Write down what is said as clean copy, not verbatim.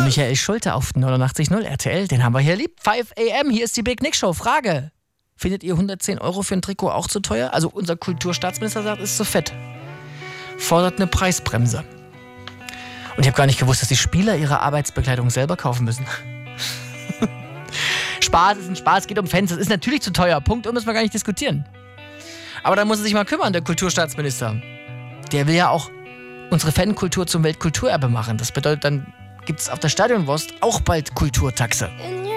Michael Schulte auf 89.0 RTL, den haben wir hier lieb. 5 AM, hier ist die Big Nick Show. Frage: Findet ihr 110 € für ein Trikot auch zu teuer? Also unser Kulturstaatsminister sagt, es ist zu fett. Fordert eine Preisbremse. Und ich habe gar nicht gewusst, dass die Spieler ihre Arbeitsbekleidung selber kaufen müssen. Spaß ist ein Spaß, geht um Fans. Das ist natürlich zu teuer. Punkt, müssen wir gar nicht diskutieren. Aber da muss er sich mal kümmern, der Kulturstaatsminister. Der will ja auch unsere Fankultur zum Weltkulturerbe machen. Das bedeutet, dann gibt es auf der Stadionwurst auch bald Kulturtaxe.